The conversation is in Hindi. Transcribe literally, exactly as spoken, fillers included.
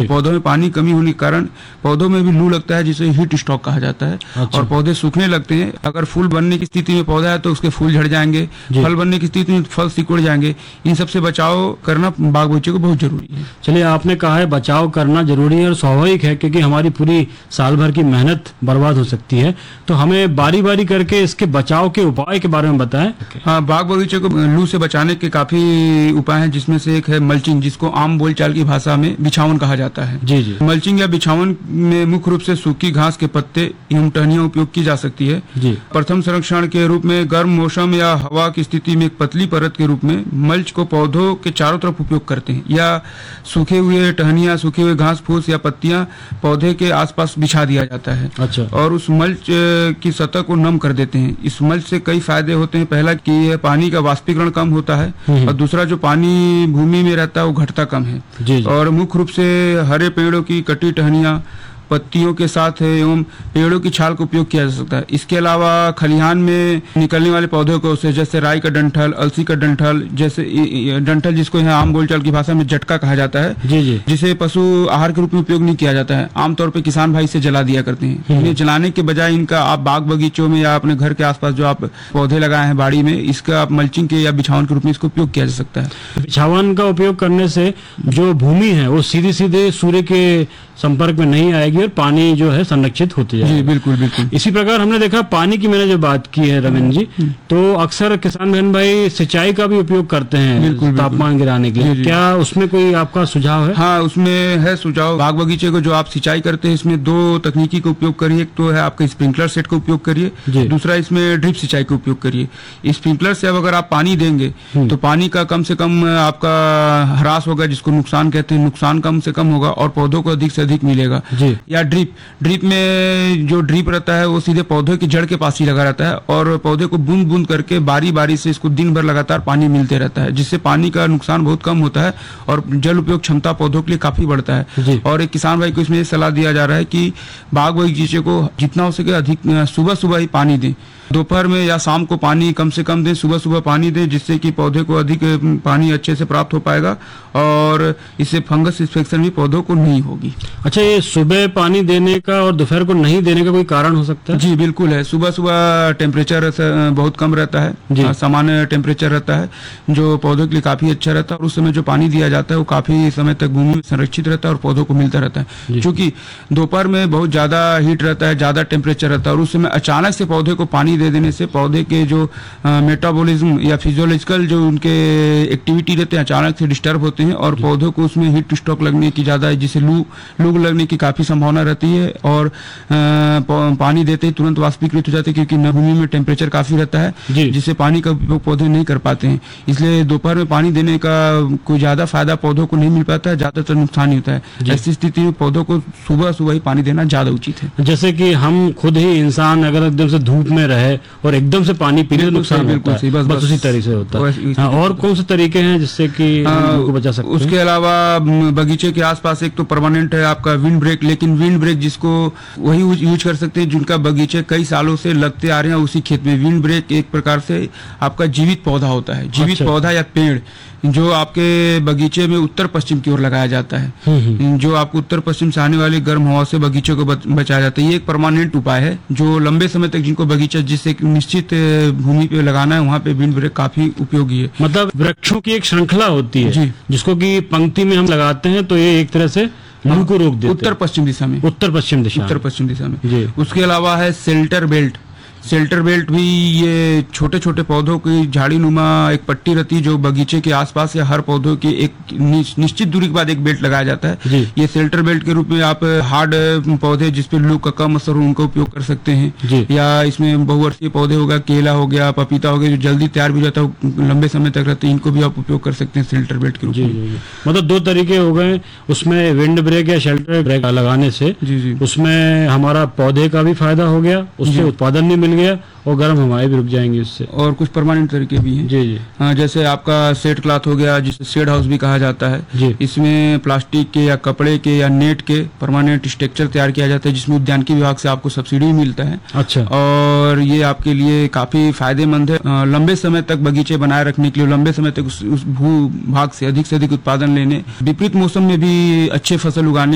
पौधों में पानी कमी होने के कारण पौधों में भी लू लगता है, जिसे हीट स्ट्रोक कहा जाता है। अच्छा। और पौधे सूखने लगते हैं। अगर फूल बनने की स्थिति में पौधा है तो उसके फूल झड़ जाएंगे, फल बनने की स्थिति में फल सिकुड़ जाएंगे। इन सबसे बचाव करना बाग बगीचे को बहुत जरूरी है। चलिए, आपने कहा है बचाव करना जरूरी है और स्वाभाविक है, क्योंकि हमारी पूरी साल भर की मेहनत बर्बाद हो सकती है। तो हमें बारी बारी करके इसके बचाव के उपाय के बारे में बताएं। हाँ, बाग बगीचे को लू से बचाने के काफी उपाय हैं, जिसमें से एक है मल्चिंग, जिसको आम बोलचाल की भाषा में बिछावन कहा जाता है। जी जी। मल्चिंग या बिछावन में मुख्य रूप से सूखी घास के पत्ते एवं टहनियां उपयोग की जा सकती है। जी। प्रथम संरक्षण के रूप में गर्म मौसम या हवा की स्थिति में एक पतली परत के रूप में मल्च को पौधों के चारों तरफ उपयोग करते हैं, या सूखे हुए टहनियां, सूखे हुए घास फूस या पत्तियां पौधे के आसपास बिछा दिया जाता है। अच्छा। और उस मल्च की सतह को नम कर देते हैं। इस मल्च से कई फायदे होते हैं। पहला कि यह पानी का वाष्पीकरण कम होता है, और दूसरा जो पानी भूमि में रहता है वो घटता कम है। जी जी। और मुख्य रूप से हरे पेड़ों की कटी टहनियां पत्तियों के साथ एवं पेड़ों की छाल का उपयोग किया जा सकता है। इसके अलावा खलिहान में निकलने वाले पौधों को से जैसे राई का डंठल, अलसी का डंठल, जैसे डंठल जिसको यहाँ आम बोलचाल की भाषा में जटका कहा जाता है, जी जी, जिसे पशु आहार के रूप में उपयोग नहीं किया जाता है। आमतौर पर किसान भाई इसे जला दिया करते हैं। इन्हें जलाने के बजाय इनका आप बाग बगीचों में या अपने घर के आसपास जो आप पौधे लगाए हैं बाड़ी में, इसका आप मल्चिंग के या बिछावन के रूप में इसको उपयोग किया जा सकता है। बिछावन का उपयोग करने से जो भूमि है वो सीधे सीधे सूर्य के संपर्क में नहीं आएगी और पानी जो है संरक्षित होती जाएगी। जी बिल्कुल बिल्कुल। इसी प्रकार हमने देखा पानी की, मैंने जो बात की है रविंद्र जी, तो अक्सर किसान बहन भाई सिंचाई का भी उपयोग करते हैं तापमान गिराने के लिए। क्या उसमें कोई आपका सुझाव है? हाँ, उसमें है सुझाव। बाग बगीचे को जो आप सिंचाई करते हैं इसमें दो तकनीकी का उपयोग करिए। एक तो है आपका स्प्रिंकलर सेट का उपयोग करिए, दूसरा इसमें ड्रिप सिंचाई का उपयोग करिए। स्प्रिंकलर से अब अगर आप पानी देंगे तो पानी का कम से कम आपका ह्रास होगा, जिसको नुकसान कहते हैं, नुकसान कम से कम होगा और पौधों को अधिक से अधिक मिलेगा। या ड्रिप ड्रिप में जो ड्रिप रहता है वो सीधे पौधे की जड़ के पास ही लगा रहता है और पौधे को बूंद बूंद करके बारी बारी से इसको दिन भर लगातार पानी मिलते रहता है, जिससे पानी का नुकसान बहुत कम होता है और जल उपयोग क्षमता पौधों के लिए काफी बढ़ता है। और एक किसान भाई को इसमें सलाह दिया जा रहा है कि बाग बगीचे को जितना हो सके अधिक सुबह सुबह ही पानी दें। दोपहर में या शाम को पानी कम से कम दें, सुबह सुबह पानी दें, जिससे कि पौधे को अधिक पानी अच्छे से प्राप्त हो पाएगा और इससे फंगस इन्फेक्शन भी पौधों को नहीं होगी। अच्छा, ये सुबह पानी देने का और दोपहर को नहीं देने का कोई कारण हो सकता है? जी बिल्कुल है। सुबह सुबह टेम्परेचर बहुत कम रहता है, सामान्य टेम्परेचर रहता है, जो पौधों के लिए काफी अच्छा रहता है और उस समय जो पानी दिया जाता है वो काफी समय तक भूमि में संरक्षित रहता है और पौधों को मिलता रहता है। क्योंकि दोपहर में बहुत ज्यादा हीट रहता है, ज्यादा टेम्परेचर रहता है और उस समय अचानक से पौधे को पानी दे देने से पौधे के जो मेटाबॉलिज्म या फिजियोलॉजिकल जो उनके एक्टिविटी रहते हैं अचानक से डिस्टर्ब होते हैं और पौधों को उसमें हीट स्ट्रोक लगने की ज्यादा, जिससे लू लू लगने की काफी संभावना रहती है और आ, पानी देते ही तुरंत वाष्पीकृत हो जाते हैं, क्योंकि भूमि में टेम्परेचर काफी रहता है जिससे पानी का उपयोग पौधे नहीं कर पाते हैं। इसलिए दोपहर में पानी देने का कोई ज्यादा फायदा पौधों को नहीं मिल पाता है, ज्यादातर नुकसान ही होता है। ऐसी स्थिति में पौधों को सुबह सुबह ही पानी देना ज्यादा उचित है। जैसे कि हम खुद ही इंसान अगर एकदम से धूप में रहे और एकदम से पानी पीने तो नुकसान होता है, बस, बस उसी तरीके से होता है। हाँ, और कौन से तरीके हैं जिससे कि को बचा सकते हैं? उसके अलावा बगीचे के आसपास एक तो परमानेंट है आपका विंड ब्रेक, लेकिन विंड ब्रेक जिसको वही यूज कर सकते हैं जिनका बगीचे कई सालों से लगते आ रहे हैं उसी खेत में। विंड ब्रेक एक प्रकार से आपका जीवित पौधा होता है, जीवित अच्छा। पौधा या पेड़ जो आपके बगीचे में उत्तर पश्चिम की ओर लगाया जाता है, जो आपको उत्तर पश्चिम से आने वाली गर्म हवा से बगीचे को बचाया जाता है। ये एक परमानेंट उपाय है जो लंबे समय तक जिनको बगीचा जिस एक निश्चित भूमि पे लगाना है वहाँ पे विंड ब्रेक काफी उपयोगी है। मतलब वृक्षों की एक श्रृंखला होती है जी, जिसको कि पंक्ति में हम लगाते हैं तो ये एक तरह से लू को रोक देते हैं। उत्तर पश्चिम दिशा में, उत्तर पश्चिम दिशा उत्तर पश्चिम दिशा में जी। उसके अलावा है शेल्टर बेल्ट। शेल्टर बेल्ट भी ये छोटे छोटे पौधों की झाड़ी नुमा एक पट्टी रहती है जो बगीचे के आसपास या हर पौधों की एक निश्चित दूरी के बाद एक बेल्ट लगाया जाता है। ये शेल्टर बेल्ट के रूप में आप हार्ड पौधे जिसपे लू का कम असर हो उनका उपयोग कर सकते हैं, या इसमें बहुवर्षीय पौधे होगा, केला हो गया, पपीता हो गया, जो जल्दी तैयार भी हो जाता है, लंबे समय तक रहते हैं, इनको भी आप उपयोग कर सकते हैं शेल्टर बेल्ट के रूप में। मतलब दो तरीके हो गए उसमें, विंड ब्रेक या शेल्टर ब्रेक लगाने से जी जी। उसमें हमारा पौधे का भी फायदा हो गया, उससे उत्पादन भी मिल गया और गर्म हवाएं भी रुक जाएंगी उससे। और कुछ परमानेंट तरीके भी हैं जी जी। हाँ, जैसे आपका सेट क्लॉथ हो गया जिसे शेड हाउस भी कहा जाता है जी। इसमें प्लास्टिक के या कपड़े के या नेट के परमानेंट स्ट्रक्चर तैयार किया जाता है जिसमें उद्यानिकी विभाग से आपको सब्सिडी मिलता है। अच्छा। और ये आपके लिए काफी फायदेमंद है लंबे समय तक बगीचे बनाए रखने के लिए, लंबे समय तक उस, उस भू भाग से अधिक से अधिक उत्पादन लेने, विपरीत मौसम में भी अच्छे फसल उगाने